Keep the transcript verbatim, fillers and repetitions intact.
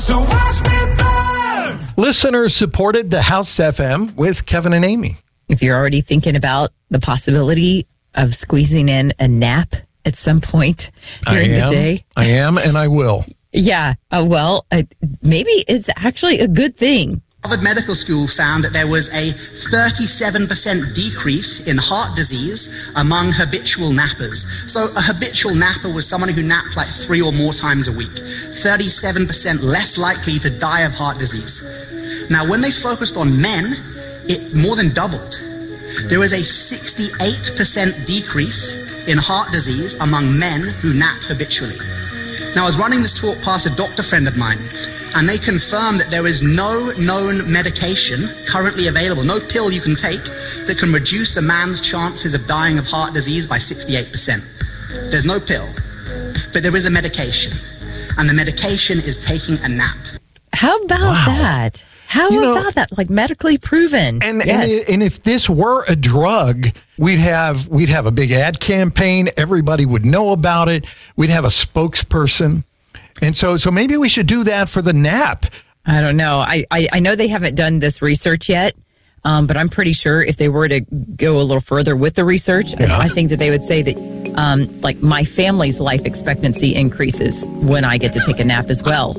So watch me burn. Listeners supported the House F M with Kevin and Amy. If you're already thinking about the possibility of squeezing in a nap at some point during I am, the day. I am, and I will. Yeah. Uh, well, uh, maybe it's actually a good thing. Harvard Medical School found that there was a thirty-seven percent decrease in heart disease among habitual nappers. So a habitual napper was someone who napped like three or more times a week. thirty-seven percent less likely to die of heart disease. Now, when they focused on men, it more than doubled. There was a sixty-eight percent decrease in heart disease among men who nap habitually. Now, I was running this talk past a doctor friend of mine, and they confirmed that there is no known medication currently available, no pill you can take that can reduce a man's chances of dying of heart disease by sixty-eight percent. There's no pill, but there is a medication, and the medication is taking a nap. How about Wow. that? How You know, about that? Like medically proven. And, yes. and and if this were a drug, we'd have we'd have a big ad campaign. Everybody would know about it. We'd have a spokesperson, and so so maybe we should do that for the nap. I don't know. I, I, I know they haven't done this research yet, um, but I'm pretty sure if they were to go a little further with the research, Yeah. I think that they would say that, um, like, my family's life expectancy increases when I get to take a nap as well.